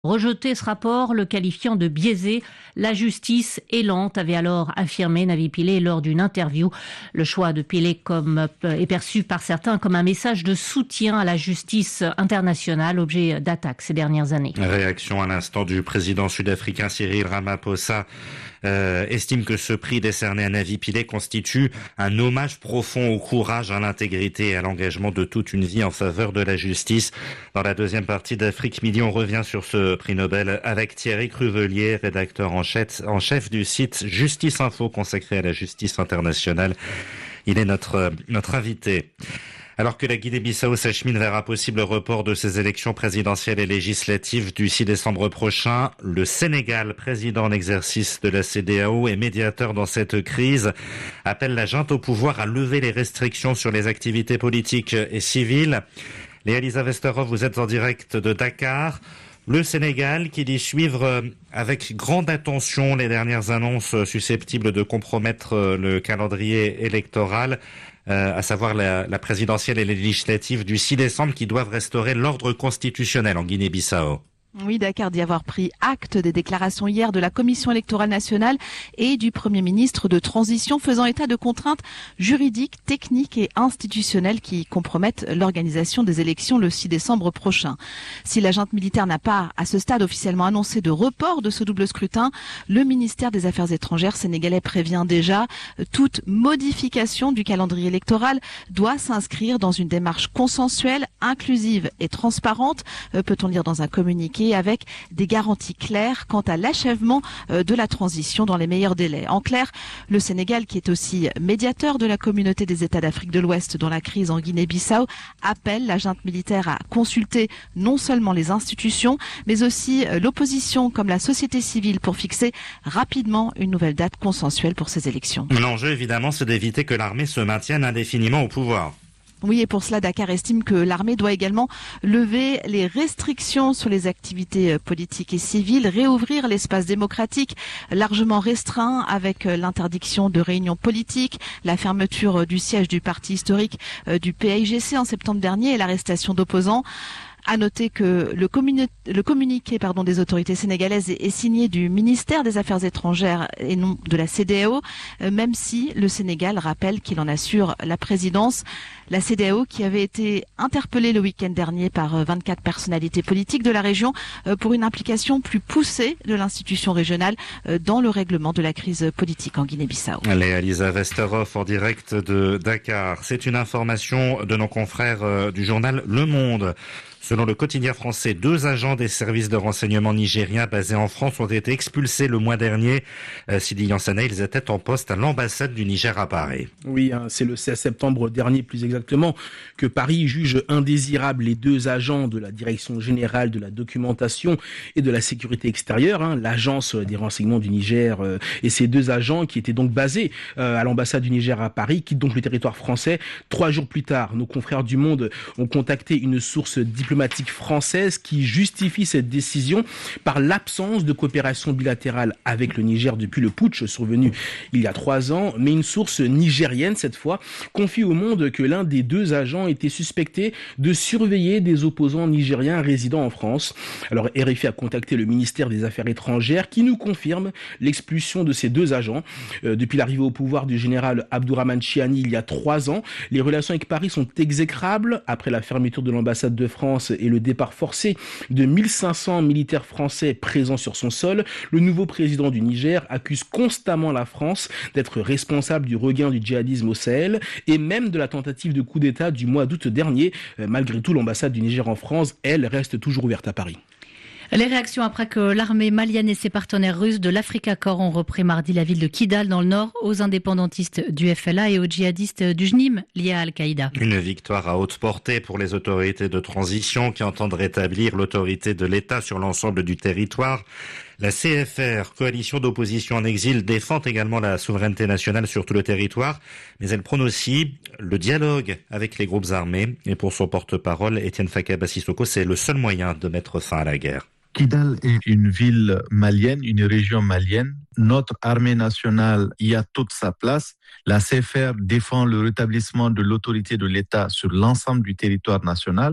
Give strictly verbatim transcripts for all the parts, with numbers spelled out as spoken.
rejeté ce rapport, le qualifiant de biaisé. La justice est lente, avait alors affirmé Navi Pillay lors d'une interview. Le choix de Pillay comme, est perçu par certains comme un message de soutien à la justice internationale, objet d'attaques ces dernières années. Réaction à l'instant du président sud-africain Cyril Ramaphosa. Euh, estime que ce prix décerné à Navi Pillay constitue un hommage profond au courage, à l'intégrité et à l'engagement de toute une vie en faveur de la justice. Dans la deuxième partie d'Afrique Midi, on revient sur ce prix Nobel avec Thierry Cruvelier, rédacteur en chef, en chef du site Justice Info consacré à la justice internationale. Il est notre, notre invité. Alors que la Guinée-Bissau s'achemine vers un possible report de ses élections présidentielles et législatives du six décembre prochain, le Sénégal, président en exercice de la C D A O et médiateur dans cette crise, appelle la junte au pouvoir à lever les restrictions sur les activités politiques et civiles. Léa Lisa Vesterov, vous êtes en direct de Dakar. Le Sénégal qui dit suivre avec grande attention les dernières annonces susceptibles de compromettre le calendrier électoral, euh, à savoir la, la présidentielle et les législatives du six décembre qui doivent restaurer l'ordre constitutionnel en Guinée-Bissau. Oui, Dakar d'y avoir pris acte des déclarations hier de la Commission électorale nationale et du Premier ministre de transition faisant état de contraintes juridiques, techniques et institutionnelles qui compromettent l'organisation des élections le six décembre prochain. Si la junte militaire n'a pas, à ce stade, officiellement annoncé de report de ce double scrutin, le ministère des Affaires étrangères sénégalais prévient déjà toute modification du calendrier électoral doit s'inscrire dans une démarche consensuelle, inclusive et transparente, euh, peut-on lire dans un communiqué, avec des garanties claires quant à l'achèvement de la transition dans les meilleurs délais. En clair, le Sénégal, qui est aussi médiateur de la communauté des États d'Afrique de l'Ouest dans la crise en Guinée-Bissau, appelle la junte militaire à consulter non seulement les institutions, mais aussi l'opposition comme la société civile pour fixer rapidement une nouvelle date consensuelle pour ces élections. L'enjeu, évidemment, c'est d'éviter que l'armée se maintienne indéfiniment au pouvoir. Oui, et pour cela, Dakar estime que l'armée doit également lever les restrictions sur les activités politiques et civiles, réouvrir l'espace démocratique largement restreint avec l'interdiction de réunions politiques, la fermeture du siège du parti historique du P A I G C en septembre dernier et l'arrestation d'opposants. À noter que le, communi- le communiqué pardon, des autorités sénégalaises est, est signé du ministère des Affaires étrangères et non de la C D A O, euh, même si le Sénégal rappelle qu'il en assure la présidence. La C D A O qui avait été interpellée le week-end dernier par euh, vingt-quatre personnalités politiques de la région euh, pour une implication plus poussée de l'institution régionale euh, dans le règlement de la crise politique en Guinée-Bissau. Léa Lisa Vesterov en direct de Dakar. C'est une information de nos confrères euh, du journal Le Monde. Selon le quotidien français, deux agents des services de renseignement nigériens basés en France ont été expulsés le mois dernier. Euh, Sidi Yansana, ils étaient en poste à l'ambassade du Niger à Paris. Oui, hein, c'est le seize septembre dernier, plus exactement, que Paris juge indésirables les deux agents de la Direction générale de la documentation et de la sécurité extérieure, hein, l'agence des renseignements du Niger, euh, et ces deux agents qui étaient donc basés euh, à l'ambassade du Niger à Paris, quittent donc le territoire français. Trois jours plus tard, nos confrères du Monde ont contacté une source diplomatique française qui justifie cette décision par l'absence de coopération bilatérale avec le Niger depuis le putsch survenu il y a trois ans. Mais une source nigérienne, cette fois, confie au Monde que l'un des deux agents était suspecté de surveiller des opposants nigériens résidant en France. Alors R F I a contacté le ministère des Affaires étrangères qui nous confirme l'expulsion de ces deux agents. Euh, depuis l'arrivée au pouvoir du général Abdourahmane Chiani il y a trois ans, les relations avec Paris sont exécrables après la fermeture de l'ambassade de France et le départ forcé de mille cinq cents militaires français présents sur son sol. Le nouveau président du Niger accuse constamment la France d'être responsable du regain du djihadisme au Sahel et même de la tentative de coup d'État du mois d'août dernier. Malgré tout, l'ambassade du Niger en France, elle, reste toujours ouverte à Paris. Les réactions après que l'armée malienne et ses partenaires russes de l'Africa Corps ont repris mardi la ville de Kidal dans le nord aux indépendantistes du F L A et aux djihadistes du J N I M liés à Al-Qaïda. Une victoire à haute portée pour les autorités de transition qui entendent rétablir l'autorité de l'État sur l'ensemble du territoire. La C F R, coalition d'opposition en exil, défend également la souveraineté nationale sur tout le territoire, mais elle prône aussi le dialogue avec les groupes armés. Et pour son porte-parole, Étienne Fakaba Sissoko, c'est le seul moyen de mettre fin à la guerre. Kidal est une ville malienne, une région malienne. Notre armée nationale y a toute sa place. La C F R défend le rétablissement de l'autorité de l'État sur l'ensemble du territoire national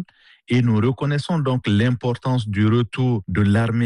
Et nous reconnaissons donc l'importance du retour de l'armée